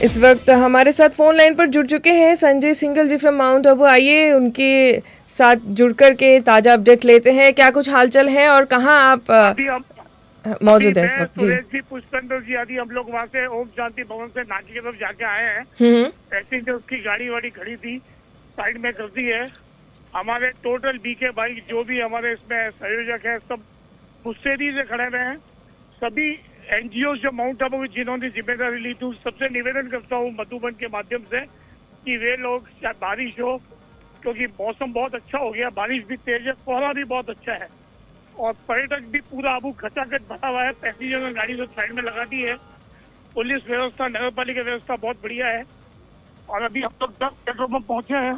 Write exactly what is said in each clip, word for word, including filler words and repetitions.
इस वक्त हमारे साथ फोन लाइन पर जुड़ चुके हैं संजय सिंघल जी फ्रॉम माउंट आबू। आइए उनके साथ जुड़ कर के ताजा अपडेट लेते हैं। क्या कुछ हालचाल है और कहां आप अभी हम मौजूद हैं इस वक्त? जी सुरेश जी, पुष्पेंद्र जी आदि हम लोग वहाँ से ओम शांति भवन से नाची की तरफ जाके आए हैं। हम्म ऐसे ही जो उसकी गाड़ी वाड़ी खड़ी थी साइड में कर दी है। हमारे टोटल बीके भाई जो भी हमारे इसमें संयोजक है सब मुस्तैदी से खड़े हुए हैं। सभी एनजीओ जो माउंट आबू जिन्होंने जिम्मेदारी ली थी सबसे निवेदन करता हूँ मधुबन के माध्यम से कि वे लोग चाहे बारिश हो, क्योंकि मौसम बहुत अच्छा हो गया, बारिश भी तेज है, कोहरा भी बहुत अच्छा है और पर्यटक भी पूरा आबू खचाखच भरा हुआ है। पैसेंजर ने गाड़ी तो साइड में लगा दी है। पुलिस व्यवस्था, नगर पालिका व्यवस्था बहुत बढ़िया है और अभी हम लोग दस पेट्रोल पंप पहुंचे हैं।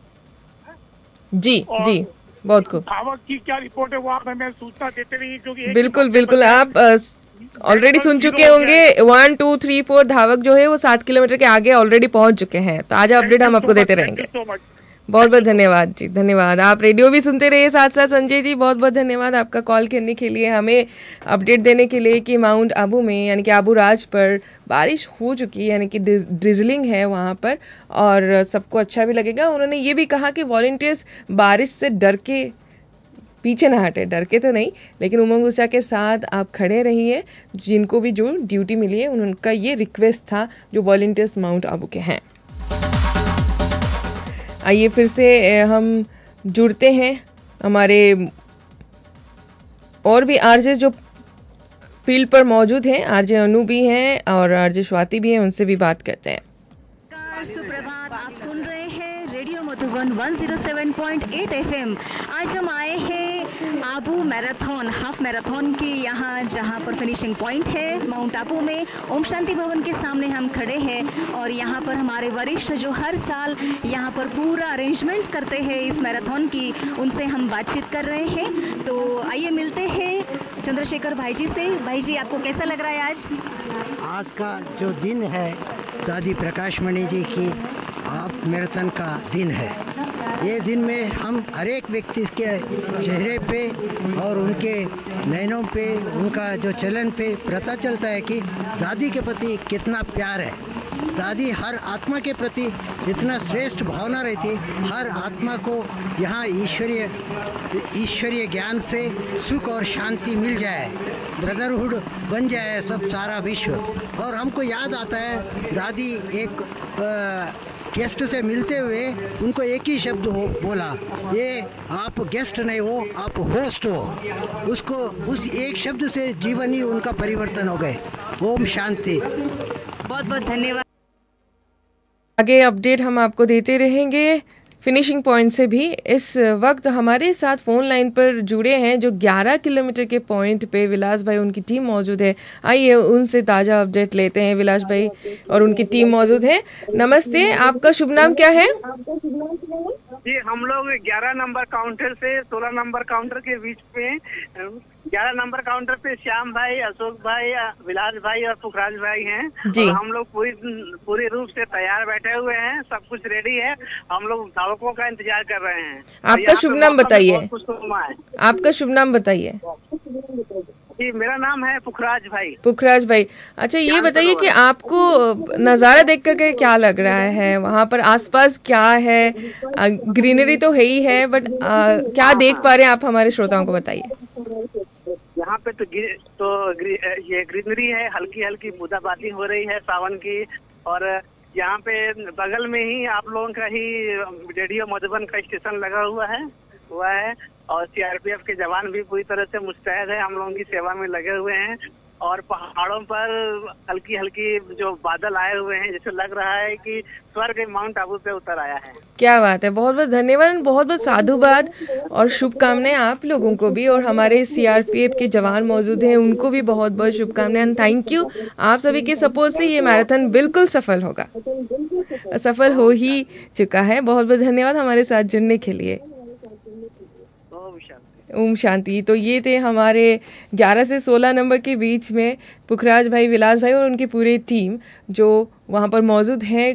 जी जी बहुत खूब। धावक की क्या रिपोर्ट है वो आप हमें सूचना देते रहिए, क्योंकि बिल्कुल बिल्कुल, आप ऑलरेडी सुन चुके होंगे वन टू थ्री फोर धावक जो है वो सात किलोमीटर के आगे ऑलरेडी पहुंच चुके हैं। ताजा अपडेट हम आपको देते रहेंगे। बहुत बहुत धन्यवाद जी, धन्यवाद। आप रेडियो भी सुनते रहिए साथ साथ। संजय जी बहुत बहुत धन्यवाद आपका कॉल करने के लिए, हमें अपडेट देने के लिए कि माउंट आबू में यानी कि आबू राज पर बारिश हो चुकी है, यानी कि ड्रिजलिंग है वहाँ पर और सबको अच्छा भी लगेगा। उन्होंने ये भी कहा कि वॉलंटियर्स बारिश से डर के पीछे ना हटे, डर के तो नहीं लेकिन उमंग उत्साह के साथ आप खड़े रहिए। जिनको भी जो ड्यूटी मिली है उनका ये रिक्वेस्ट था जो वॉलंटियर्स माउंट आबू के हैं। आइए फिर से हम जुड़ते हैं हमारे और भी आरजे जो फील्ड पर मौजूद हैं। आरजे अनु भी हैं और आरजे स्वाति भी हैं, उनसे भी बात करते हैं। सुप्रभात, आप सुन रहे हैं रेडियो मधुबन एक सौ सात पॉइंट आठ एफएम। आज हम आए हैं आबू मैराथन हाफ मैराथन की यहाँ, जहाँ पर फिनिशिंग पॉइंट है माउंट आबू में। ओम शांति भवन के सामने हम खड़े हैं और यहाँ पर हमारे वरिष्ठ जो हर साल यहाँ पर पूरा अरेंजमेंट्स करते हैं इस मैराथन की, उनसे हम बातचीत कर रहे हैं। तो आइए मिलते हैं चंद्रशेखर भाई जी से। भाई जी, आपको कैसा लग रहा है आज? आज का जो दिन है दादी प्रकाश मणि जी की हाफ मैराथन का दिन है। ये दिन में हम हर एक व्यक्ति के चेहरे पे और उनके नैनों पे, उनका जो चलन पे पता चलता है कि दादी के प्रति कितना प्यार है। दादी हर आत्मा के प्रति इतना श्रेष्ठ भावना रहती, हर आत्मा को यहाँ ईश्वरीय ईश्वरीय ज्ञान से सुख और शांति मिल जाए, ब्रदरहुड बन जाए सब सारा विश्व। और हमको याद आता है दादी एक गेस्ट से मिलते हुए उनको एक ही शब्द हो बोला, ये आप गेस्ट नहीं हो, आप होस्ट हो। उसको उस एक शब्द से जीवन ही उनका परिवर्तन हो गए। ओम शांति। बहुत बहुत धन्यवाद। आगे अपडेट हम आपको देते रहेंगे फिनिशिंग पॉइंट से भी। इस वक्त हमारे साथ फोन लाइन पर जुड़े हैं जो ग्यारह किलोमीटर के पॉइंट पे विलास भाई, उनकी टीम मौजूद है। आइए उनसे ताज़ा अपडेट लेते हैं। विलास भाई और उनकी टीम मौजूद है। नमस्ते, आपका शुभ नाम क्या है? जी, हम लोग ग्यारह नंबर काउंटर से सोलह नंबर काउंटर के बीच में, ग्यारह नंबर काउंटर पे श्याम भाई, अशोक भाई, विलास भाई और पुखराज भाई हैं और हम लोग पूरी पूरी रूप से तैयार बैठे हुए हैं। सब कुछ रेडी है, हम लोग धावकों का इंतजार कर रहे हैं। आपका शुभ नाम बताइए। आपका शुभ नाम बताइए। जी, मेरा नाम है पुखराज भाई। पुखराज भाई, अच्छा ये बताइए कि आपको नज़ारा देख करके क्या लग रहा है? वहाँ पर आसपास क्या है? ग्रीनरी तो है ही है, बट आ, क्या देख पा रहे हैं आप? हमारे श्रोताओं को बताइए। यहाँ पे तो तो ग्री, ये ग्रीनरी है, हल्की हल्की बूंदाबांदी हो रही है सावन की। और यहाँ पे बगल में ही आप लोगों का ही रेडियो मधुबन का स्टेशन लगा हुआ है हुआ है और सीआरपीएफ के जवान भी पूरी तरह से मुस्तैद है, हम लोगों की सेवा में लगे हुए हैं। और पहाड़ों पर हल्की हल्की जो बादल आए हुए हैं, जैसे लग रहा है कि स्वर्ग माउंट आबू पे उतर आया है। क्या बात है, बहुत बहुत धन्यवाद, बहुत बहुत साधुवाद और शुभकामनाएं आप लोगों को भी। और हमारे सीआरपीएफ के जवान मौजूद हैं, उनको भी बहुत बहुत शुभकामनाएं। थैंक यू, आप सभी के सपोर्ट से ये मैराथन बिल्कुल सफल होगा, सफल हो ही चुका है। बहुत बहुत धन्यवाद हमारे साथ जुड़ने के लिए। ओम शांति। तो ये थे हमारे ग्यारह से सोलह नंबर के बीच में पुखराज भाई, विलास भाई और उनकी पूरी टीम जो वहाँ पर मौजूद है।